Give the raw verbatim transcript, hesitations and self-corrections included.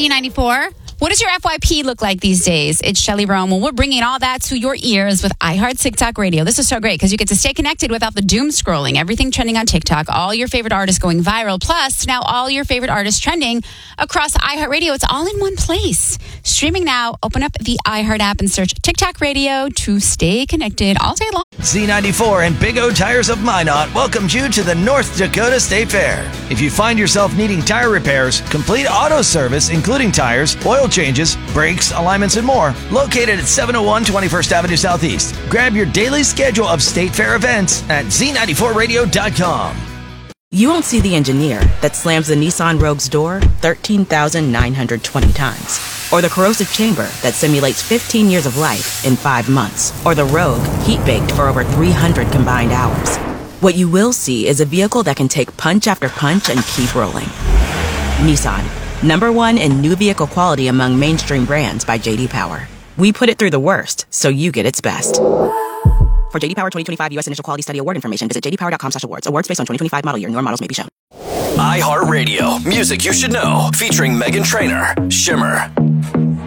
Z ninety-four. What does your F Y P look like these days? It's Shelly Rome. Well, we're bringing all that to your ears with iHeart TikTok Radio. This is so great because you get to stay connected without the doom scrolling. Everything trending on TikTok, all your favorite artists going viral, plus now all your favorite artists trending across iHeart Radio. It's all in one place. Streaming now. Open up the iHeart app and search TikTok Radio to stay connected all day long. Z ninety-four and Big O Tires of Minot welcomes you to the North Dakota State Fair. If you find yourself needing tire repairs, complete auto service, including tires, oil changes, brakes, alignments, and more, located at seven oh one twenty-first Avenue Southeast. Grab your daily schedule of State Fair events at Z ninety-four radio dot com. You won't see the engineer that slams the Nissan Rogue's door thirteen thousand nine hundred twenty times. Or the corrosive chamber that simulates fifteen years of life in five months. Or the Rogue heat-baked for over three hundred combined hours. What you will see is a vehicle that can take punch after punch and keep rolling. Nissan, number one in new vehicle quality among mainstream brands by J D Power. We put it through the worst, so you get its best. For J D Power twenty twenty-five U S Initial Quality Study Award information, visit j d power dot com slash awards. Awards based on twenty twenty-five model year. Newer models may be shown. iHeartRadio, music you should know, featuring Meghan Trainor, Shimmer.